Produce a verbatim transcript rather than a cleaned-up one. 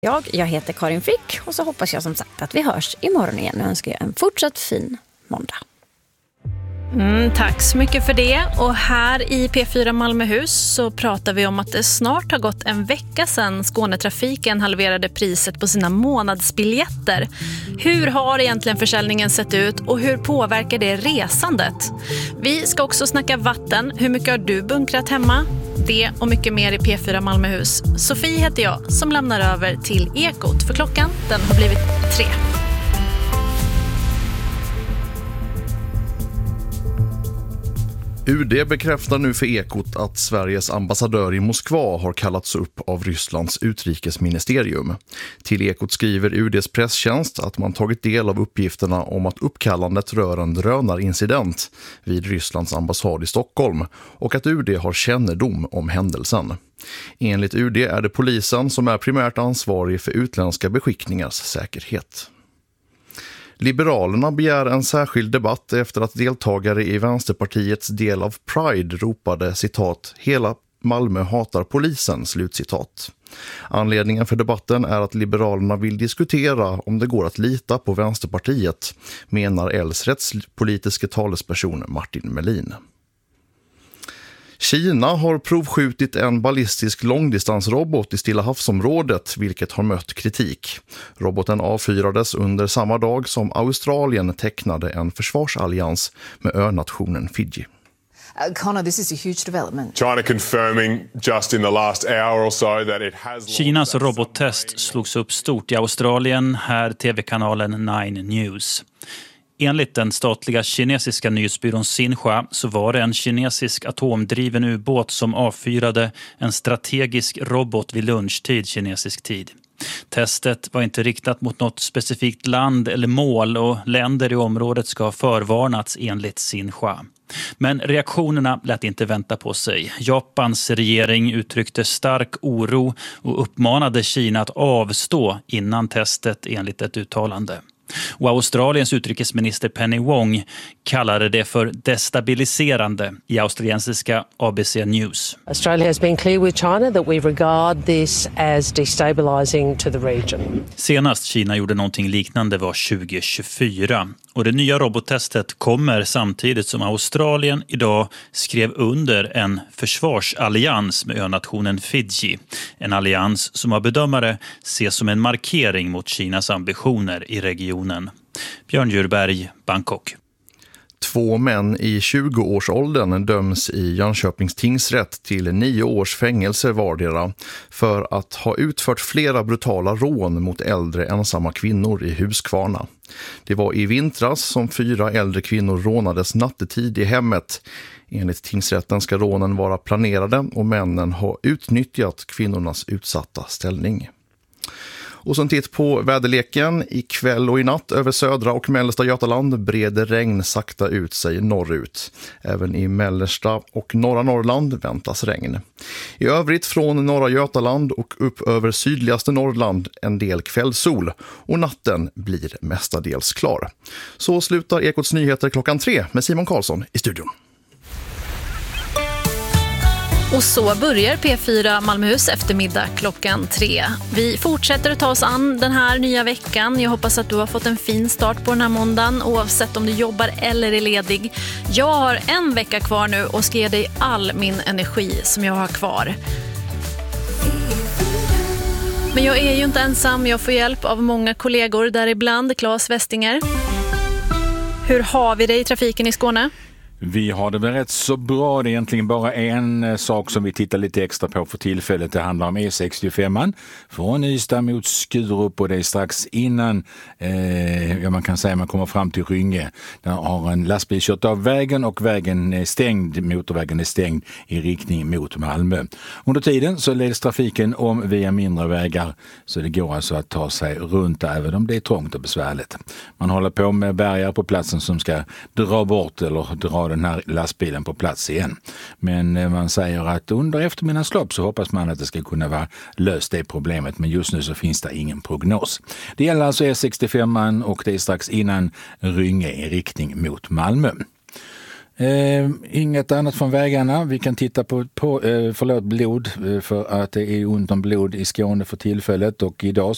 Jag, jag heter Karin Frick och så hoppas jag som sagt att vi hörs imorgon igen och önskar en fortsatt fin måndag. Mm, tack så mycket för det. Och här i P fyra Malmöhus så pratar vi om att det snart har gått en vecka sedan Skånetrafiken halverade priset på sina månadsbiljetter. Hur har egentligen försäljningen sett ut och hur påverkar det resandet? Vi ska också snacka vatten. Hur mycket har du bunkrat hemma? Det och mycket mer i P fyra Malmöhus. Sofie heter jag som lämnar över till Ekot för klockan den har blivit tre. U D bekräftar nu för Ekot att Sveriges ambassadör i Moskva har kallats upp av Rysslands utrikesministerium. Till Ekot skriver U D:s presstjänst att man tagit del av uppgifterna om att uppkallandet rör en drönarincident vid Rysslands ambassad i Stockholm och att U D har kännedom om händelsen. Enligt U D är det polisen som är primärt ansvarig för utländska beskickningars säkerhet. Liberalerna begär en särskild debatt efter att deltagare i Vänsterpartiets del av Pride ropade citat "Hela Malmö hatar polisen", slutcitat. Anledningen för debatten är att Liberalerna vill diskutera om det går att lita på Vänsterpartiet, menar L:s rättspolitiska talesperson Martin Melin. Kina har provskjutit en ballistisk långdistansrobot i Stilla havsområdet, vilket har mött kritik. Roboten avfyrades under samma dag som Australien tecknade en försvarsallians med önationen Fiji. Uh, Connor, this is a huge development. China confirming just in the last hour or so that it has... Kinas robottest slogs upp stort i Australien, här tv-kanalen Nine News. Enligt den statliga kinesiska nyhetsbyrån Xinhua så var det en kinesisk atomdriven ubåt som avfyrade en strategisk robot vid lunchtid kinesisk tid. Testet var inte riktat mot något specifikt land eller mål och länder i området ska ha förvarnats enligt Xinhua. Men reaktionerna lät inte vänta på sig. Japans regering uttryckte stark oro och uppmanade Kina att avstå innan testet enligt ett uttalande. Och Australiens utrikesminister Penny Wong kallade det för destabiliserande i australiensiska A B C News. Australia has been clear with China that we regard this as destabilizing to the region. Senast Kina gjorde någonting liknande var tjugo tjugofyra. Och det nya robottestet kommer samtidigt som Australien idag skrev under en försvarsallians med önationen Fiji. En allians som av bedömare ses som en markering mot Kinas ambitioner i regionen. Björn Djurberg, Bangkok. Två män i tjugo-årsåldern döms i Jönköpings tingsrätt till nio års fängelse vardera för att ha utfört flera brutala rån mot äldre ensamma kvinnor i Huskvarna. Det var i vintras som fyra äldre kvinnor rånades nattetid i hemmet. Enligt tingsrätten ska rånen vara planerade och männen har utnyttjat kvinnornas utsatta ställning. Och som titt på väderleken, i kväll och i natt över södra och mellersta Götaland breder regn sakta ut sig norrut. Även i mellersta och norra Norrland väntas regn. I övrigt från norra Götaland och upp över sydligaste Norrland en del kvällssol och natten blir mestadels klar. Så slutar Ekots nyheter klockan tre med Simon Karlsson i studion. Och så börjar P fyra Malmöhus eftermiddag klockan tre. Vi fortsätter att ta oss an den här nya veckan. Jag hoppas att du har fått en fin start på den här måndagen oavsett om du jobbar eller är ledig. Jag har en vecka kvar nu och ska ge dig all min energi som jag har kvar. Men jag är ju inte ensam. Jag får hjälp av många kollegor, däribland Claes Westinger. Hur har vi det i trafiken i Skåne? Vi har det väl rätt så bra. Det är egentligen bara en sak som vi tittar lite extra på för tillfället. Det handlar om E sextiofem från Ystad mot Skurup och det är strax innan eh, ja, man kan säga man kommer fram till Rynge. Där har en lastbil kört av vägen och vägen är stängd, motorvägen är stängd i riktning mot Malmö. Under tiden så leds trafiken om via mindre vägar så det går alltså att ta sig runt även om det är trångt och besvärligt. Man håller på med bärgare på platsen som ska dra bort eller dra den här lastbilen på plats igen. Men man säger att under eftermiddagslopp så hoppas man att det ska kunna vara löst det problemet, men just nu så finns det ingen prognos. Det gäller alltså E sextiofem och det är strax innan Rynge i riktning mot Malmö. Eh, inget annat från vägarna. Vi kan titta på, på eh, förlåt, blod för att det är ont om blod i Skåne för tillfället och idag